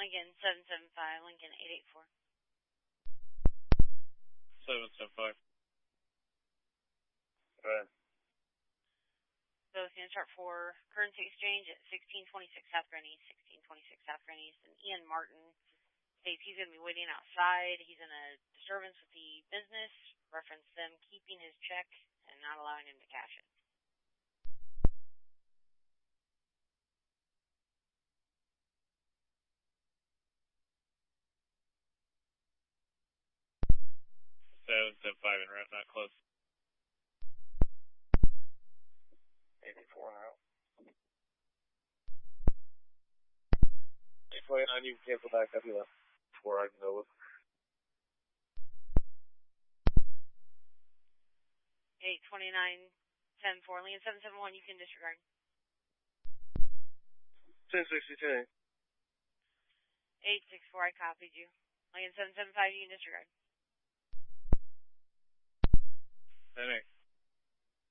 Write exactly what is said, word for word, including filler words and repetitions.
Lincoln seven seven five, Lincoln eight eight four. seven seven five. Right. So it's going to start for currency exchange at sixteen twenty-six South Grand East, sixteen twenty-six South Grand East. And Ian Martin states he's going to be waiting outside. He's in a disturbance with the business, reference them keeping his check and not allowing him to cash it. seven seven five and route not close. eighty-four now. eight twenty-nine, you can cancel back up you left before I can go with. eight twenty-nine, ten four, Lincoln seven seven one, you can disregard. ten sixty-two. eight six four, I copied you. Lincoln seven seven five, you can disregard.